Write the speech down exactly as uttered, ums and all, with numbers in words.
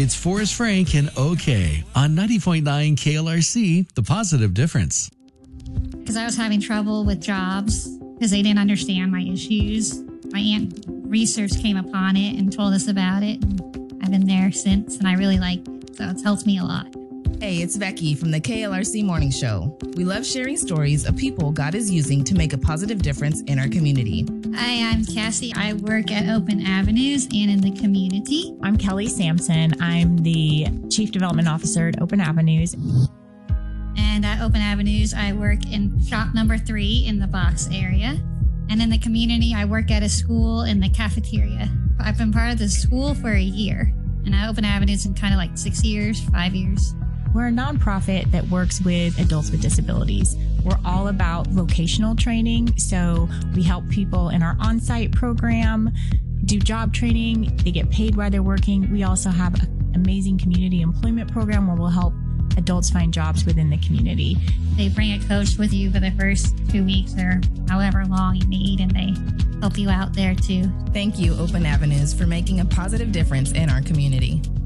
It's Forrest Frank and OK on ninety point nine K L R C, The Positive Difference. Because I was having trouble with jobs because they didn't understand my issues. My aunt research came upon it and told us about it. I've been there since, and I really like it, so it's helped me a lot. Hey, it's Becky from the K L R C Morning Show. We love sharing stories of people God is using to make a positive difference in our community. Hi, I'm Cassie. I work at Open Avenues and in the community. I'm Kelly Sampson. I'm the Chief Development Officer at Open Avenues. And at Open Avenues, I work in shop number three in the box area. And in the community, I work at a school in the cafeteria. I've been part of the school for a year. And at Open Avenues in kind of like six years, five years. We're a nonprofit that works with adults with disabilities. We're all about vocational training. So we help people in our on-site program do job training. They get paid while they're working. We also have an amazing community employment program where we'll help adults find jobs within the community. They bring a coach with you for the first two weeks or however long you need, and they help you out there too. Thank you, Open Avenues, for making a positive difference in our community.